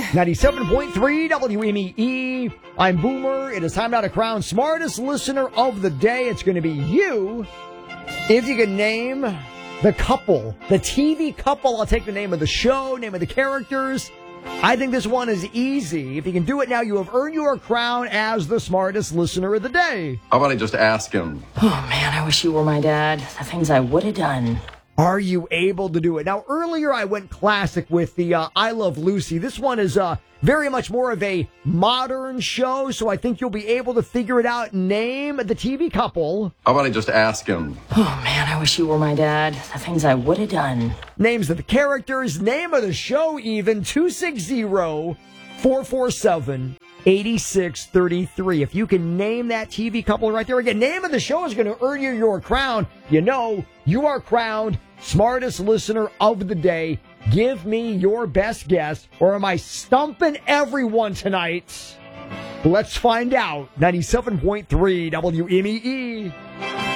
97.3 WMEE. I'm Boomer. It is time now to crown smartest listener of the day. It's going to be you. If you can name the couple, the TV couple, I'll take the name of the show, name of the characters. I think this one is easy. If you can do it now, you have earned your crown as the smartest listener of the day. How about I just ask him? Oh, man, I wish you were my dad. The things I would have done. Are you able to do it? Now, earlier I went classic with the I Love Lucy. This one is very much more of a modern show, so I think you'll be able to figure it out. Name the TV couple. How about I just ask him? Oh, man, I wish you were my dad. The things I would have done. Names of the characters, name of the show even, 260-447-8633. If you can name that TV couple right there, again, name of the show is going to earn you your crown. You know, you are crowned smartest listener of the day. Give me your best guess, or am I stumping everyone tonight? Let's find out. 97.3 WMEE.